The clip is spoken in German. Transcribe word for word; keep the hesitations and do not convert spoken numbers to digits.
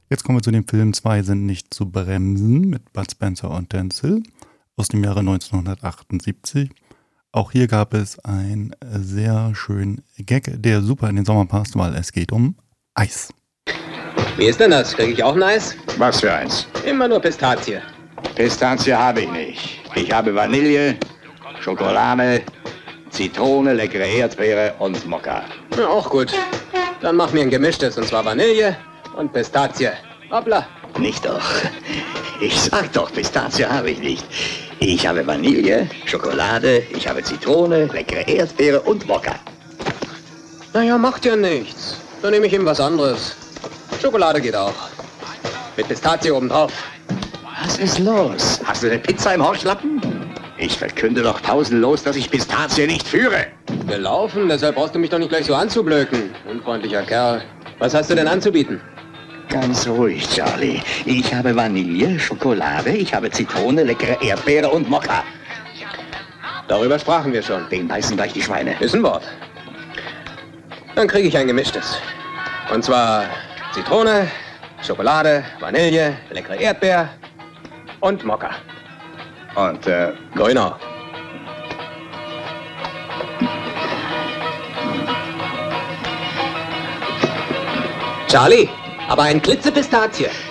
Jetzt kommen wir zu dem Film Zwei sind nicht zu bremsen mit Bud Spencer und Terence Hill aus dem Jahre neunzehnhundertachtundsiebzig. Auch hier gab es einen sehr schönen Gag, der super in den Sommer passt, weil es geht um Eis. Wie ist denn das? Kriege ich auch ein Eis? Was für eins? Immer nur Pistazie. Pistazie habe ich nicht. Ich habe Vanille, Schokolade, Zitrone, leckere Erdbeere und Mokka. Ja, auch gut. Dann mach mir ein gemischtes, und zwar Vanille und Pistazie. Hoppla. Nicht doch. Ich sag doch, Pistazie habe ich nicht. Ich habe Vanille, Schokolade, ich habe Zitrone, leckere Erdbeere und Mokka. Naja, macht ja nichts. Dann nehme ich ihm was anderes. Schokolade geht auch. Mit Pistazie obendrauf. Was ist los? Hast du eine Pizza im Horchlappen? Ich verkünde doch pausenlos, dass ich Pistazie nicht führe. Wir laufen, deshalb brauchst du mich doch nicht gleich so anzublöken. Unfreundlicher Kerl. Was hast du denn anzubieten? Ganz ruhig, Charlie. Ich habe Vanille, Schokolade, ich habe Zitrone, leckere Erdbeere und Mokka. Darüber sprachen wir schon. Den beißen gleich die Schweine. Ist ein Wort. Dann kriege ich ein gemischtes. Und zwar Zitrone, Schokolade, Vanille, leckere Erdbeer und Mokka. Und, äh... Grüner. Charlie, aber ein Klitzepistazie.